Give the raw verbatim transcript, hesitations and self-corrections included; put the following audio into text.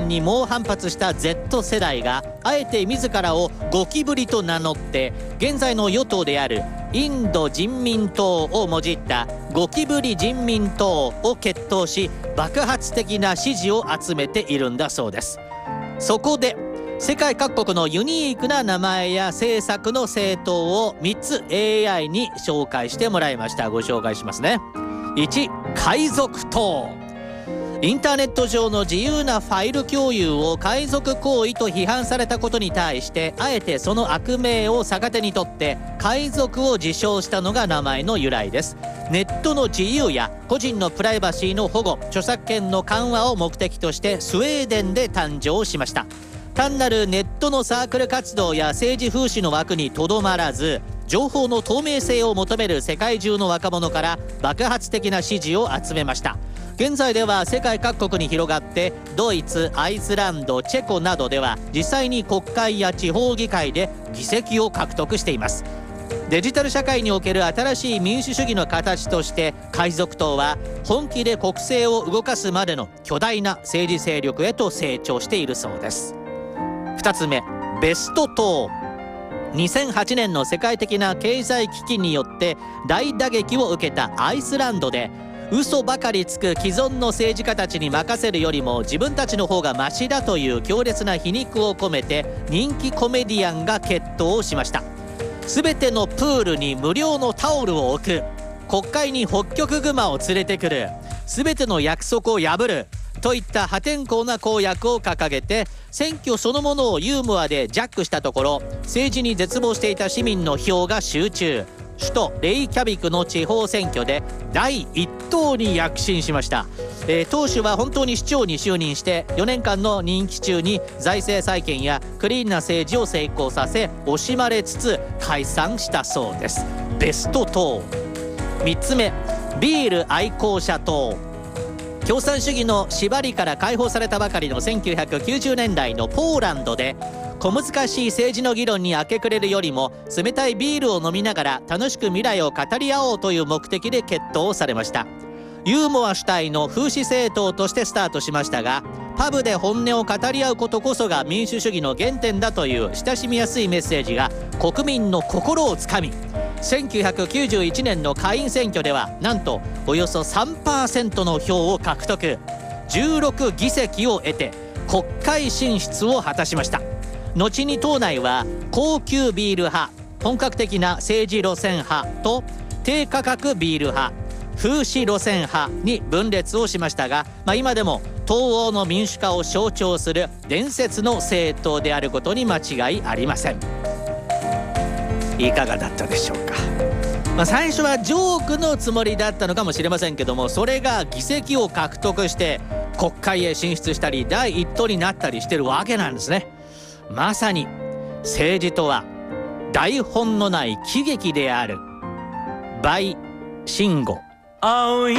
に猛反発した Z 世代があえて自らをゴキブリと名乗って現在の与党であるインド人民党をもじったゴキブリ人民党を結党し爆発的な支持を集めているんだそうです。そこで世界各国のユニークな名前や政策の政党をみっつ エーアイ に紹介してもらいました。ご紹介しますね。いち、海賊党。インターネット上の自由なファイル共有を海賊行為と批判されたことに対してあえてその悪名を逆手にとって海賊を自称したのが名前の由来です。ネットの自由や個人のプライバシーの保護、著作権の緩和を目的としてスウェーデンで誕生しました。単なるネットのサークル活動や政治風刺の枠にとどまらず情報の透明性を求める世界中の若者から爆発的な支持を集めました。現在では世界各国に広がってドイツ、アイスランド、チェコなどでは実際に国会や地方議会で議席を獲得しています。デジタル社会における新しい民主主義の形として海賊党は本気で国政を動かすまでの巨大な政治勢力へと成長しているそうです。ふたつめ、ベスト党。にせんはちねんの世界的な経済危機によって大打撃を受けたアイスランドで嘘ばかりつく既存の政治家たちに任せるよりも自分たちの方がマシだという強烈な皮肉を込めて人気コメディアンが決闘しました。全てのプールに無料のタオルを置く、国会にホッキョクグマを連れてくる、全ての約束を破るといった破天荒な公約を掲げて選挙そのものをユーモアでジャックしたところ政治に絶望していた市民の票が集中。首都レイキャビクの地方選挙でだいいっ党に躍進しました。えー、党首は本当に市長に就任してよねんかんの任期中に財政再建やクリーンな政治を成功させ惜しまれつつ解散したそうです。ベスト党。みっつめ、ビール愛好者党。共産主義の縛りから解放されたばかりのせんきゅうひゃくきゅうじゅうねんだいのポーランドで小難しい政治の議論に明け暮れるよりも冷たいビールを飲みながら楽しく未来を語り合おうという目的で決闘されました。ユーモア主体の風刺政党としてスタートしましたがパブで本音を語り合うことこそが民主主義の原点だという親しみやすいメッセージが国民の心をつかみせんきゅうひゃくきゅうじゅういちねんの下院選挙ではなんとおよそ さんパーセント の票を獲得、じゅうろくぎせきを得て国会進出を果たしました。後に党内は高級ビール派、本格的な政治路線派と低価格ビール派、風刺路線派に分裂をしましたが、まあ、今でも東欧の民主化を象徴する伝説の政党であることに間違いありません。いかがだったでしょうか。まあ、最初はジョークのつもりだったのかもしれませんけどもそれが議席を獲得して国会へ進出したりだいいっ党になったりしてるわけなんですね。まさに政治とは台本のない喜劇である。バイ・シンゴ。